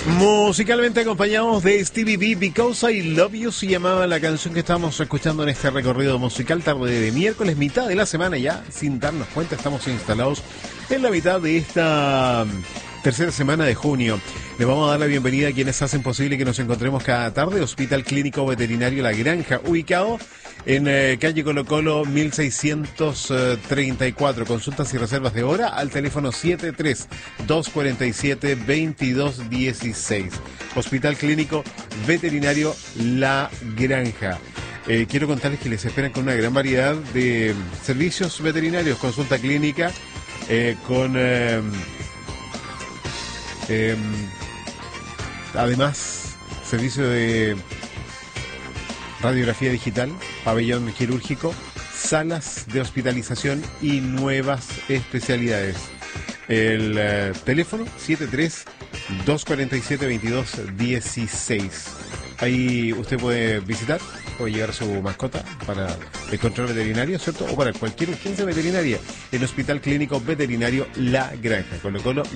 Musicalmente acompañados de Stevie B, Because I Love You, se llamaba la canción que estamos escuchando en este recorrido musical tarde de miércoles, mitad de la semana ya, sin darnos cuenta, estamos instalados en la mitad de esta tercera semana de junio. Le vamos a dar la bienvenida a quienes hacen posible que nos encontremos cada tarde. Hospital Clínico Veterinario La Granja, ubicado en calle Colo Colo 1634. Consultas y reservas de hora al teléfono 73-247-2216. Hospital Clínico Veterinario La Granja. Quiero contarles que les esperan con una gran variedad de servicios veterinarios, consulta clínica, además servicio de radiografía digital, pabellón quirúrgico, salas de hospitalización y nuevas especialidades. El teléfono 73-247-2216. Ahí usted puede visitar, puede llevar su mascota para el control veterinario, ¿cierto? O para cualquier urgencia veterinaria. El Hospital Clínico Veterinario La Granja, Colo Colo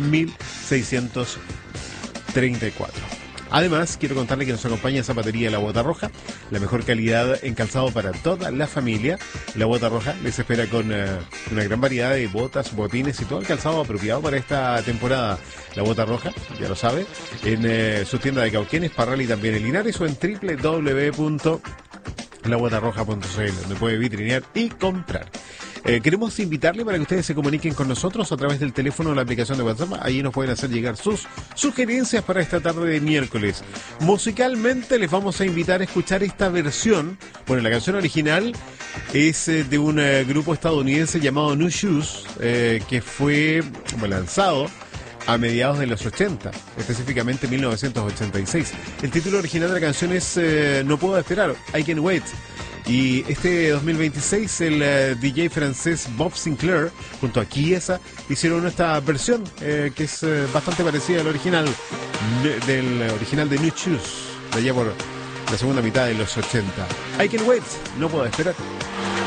1634. Además, quiero contarle que nos acompaña Zapatería La Bota Roja, la mejor calidad en calzado para toda la familia. La Bota Roja les espera con una gran variedad de botas, botines y todo el calzado apropiado para esta temporada. La Bota Roja, ya lo sabe, en su tienda de Cauquenes, Parral y también en Linares, o en www.labotarroja.cl, donde puede vitrinear y comprar. Queremos invitarle para que ustedes se comuniquen con nosotros a través del teléfono o la aplicación de WhatsApp. Ahí nos pueden hacer llegar sus sugerencias para esta tarde de miércoles. Musicalmente les vamos a invitar a escuchar esta versión. Bueno, la canción original es de un grupo estadounidense llamado New Shoes, que fue lanzado a mediados de los 80, específicamente 1986. El título original de la canción es No Puedo Esperar, I Can't Wait. Y este 2026 el DJ francés Bob Sinclair junto a Chiesa hicieron esta versión que es bastante parecida al original del original de New Shoes, de allá por la segunda mitad de los 80. I Can't Wait, no puedo esperar.